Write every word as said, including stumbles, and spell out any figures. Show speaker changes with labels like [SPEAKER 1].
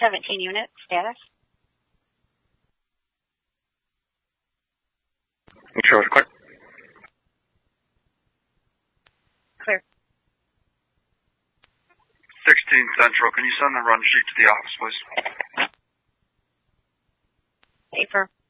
[SPEAKER 1] seventeen unit, status.
[SPEAKER 2] You sure it's clear?
[SPEAKER 1] Clear.
[SPEAKER 2] sixteen Central, can you send the run sheet to the office, please?
[SPEAKER 1] Paper.